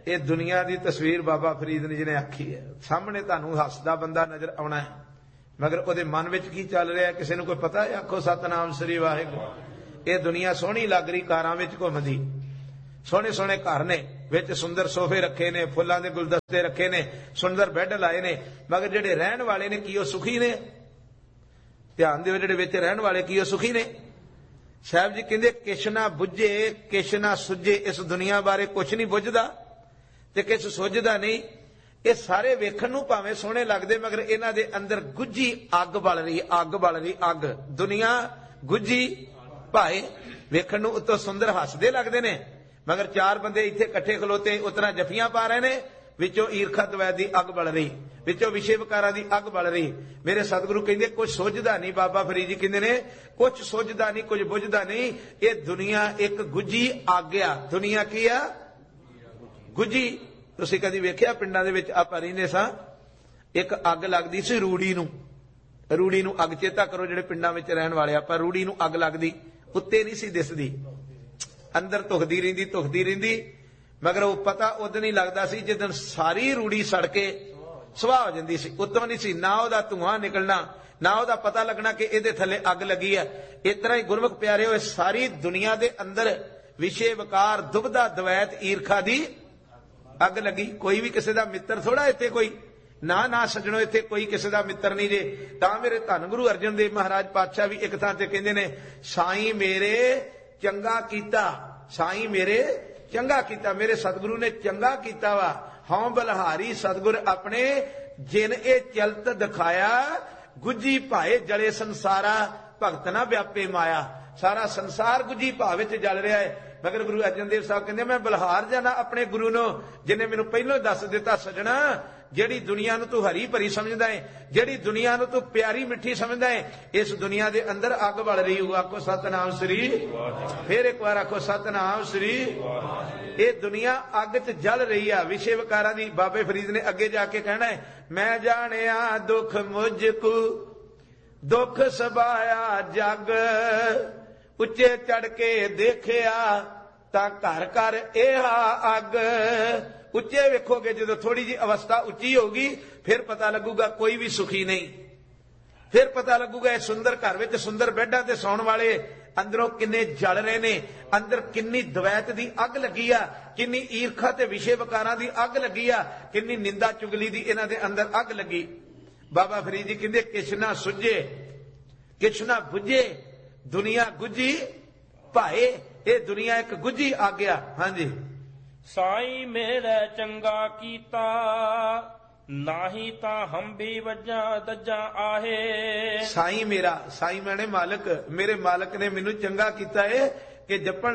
ये दुनिया की तस्वीर बाबा फरीद ने जिन्हें आखी है। सामने तुहानू हसदा बंदा नजर आना है, मगर उहदे मन विच की चल रहा है किसी नूं कोई पता है? आखो सतनाम श्री वाहिगुरू। ये दुनिया सोहनी लग रही, कारां विच घुमदी, सोहने सोहने घर ने, विच सुंदर सोफे रखे ने, फुल्लां दे गुलदस्ते रखे ने, सुंदर बैड लाए ने, मगर जिहड़े रहण वाले ने की ओह सुखी ने? ध्यान दिओ, जिहड़े विच रहण वाले की ओह सुखी ने? साहब जी कहंदे किश ना बुझे किश ना सुझे, इस दुनिया बारे कुछ नहीं बुझदा ते किश सुझदा नहीं। ये सारे वेखण नूं भावें सोहणे लगदे, मगर इन्हां दे अंदर गुझी अग बल रही, अग बल रही, अग। दुनिया गुझी भाए वेखण नूं उत्तों सुंदर हसदे लगदे ने, मगर चार बंदे इत्थे इकट्ठे खलोते उतना जफियां पा रहे ने, विचों ईरखा द्वैत दी अग बल रही, विचों विषय विकारां दी अग बल रही। मेरे सतगुरु कहंदे कुछ सुझदा नहीं, बाबा फरीद जी कहंदे ने कुछ सुझदा नहीं, कुछ बुझदा नहीं। ये दुनिया एक गुझी अग आ। दुनिया की आ? गुझी। तुसीं कदी वेखिया पिंडां दे विच आपां रहिंदे सां, एक अग लगदी सी रूड़ी नूं, रूड़ी नूं अग, चेता करो जिहड़े पिंडां विच रहण वाले, आपां रूड़ी नूं अग लगदी, उत्ते नहीं सी दिसदी, अंदर धुखदी रहिंदी, मगर वो पता उदन ही लगदा सी जिदन सारी रूड़ी सड़ के सुआह हो जांदी सी, उत्तों नहीं सी ना उहदा धुआं निकलना, ना उहदा पता लगना कि इहदे थल्ले अग लगी है। इस तरह ही गुरमुख प्यारे होए सारी दुनिया दे अंदर विषय विकार दुबदा द्वैत ईरखा दी अग लगी। कोई भी किसी दा मित्र थोड़ा इत्थे, कोई ना ना सजणो इत्थे कोई किसी दा मित्र नहीं जे। तां मेरे धन गुरु अर्जन देव महाराज पातशाह भी एक थां ते कहंदे ने, साईं मेरे चंगा कीता, साईं मेरे चंगा कीता, मेरे सतगुरु ने चंगा कीता वा। हौं बलहारी सतगुर अपने जिन ए चलत दिखाया, गुझी भाए जले संसारा भगत ना व्यापे माया। सारा संसार गुझी भाव विच जल रहा है, मगर गुरु अर्जन देव साहब कहंदे मैं बलहार जाना अपने गुरु नूं, जिन्हें मैनूं पहलों दस दिता, सजना जेड़ी दुनिया नूं तू हरी भरी समझदा है, जेड़ी दुनिया नूं तू प्यारी मिठी समझदा है, इस दुनिया दे अंदर अग बल रही हो। आखो सतनाम श्री, फिर एक बार आखो सतनाम श्री। ये दुनिया अग च जल रही है विषय विकारां दी। बाबे फरीद ने अगे जाके कहना है, मैं जानिया दुख मुझको दुख सबाया जग, उच्चे चढ़ के देखिया तां घर घर एहा अग। उच्चे वेखोगे जो थोड़ी जी अवस्था उच्ची होगी, फिर पता लगूगा कोई भी सुखी नहीं, फिर पता लगूगा इस सुंदर घर विच सुंदर बेडां ते सौण वाले अंदरों किन्ने जल रहे ने, अंदर किन्नी द्वैत दी अग लगी आ, किन्नी ईरखा ते विषय विकारां दी अग लगी आ, किन्नी निंदा चुगली दी इन्हां दे अंदर अग लगी। बाबा फरीद जी कहंदे किछ ना सुझे किछ ना बुझे, दुनिया गुझी भाए। ये दुनिया एक गुझी आ गया। हाँ जी। साई मेरे चंगा कीता, नाही ता हम भी वजा दजा आहे। साई मेरा, साई मैंने मालक, मेरे मालक ने मैनू चंगा कीता है कि जपण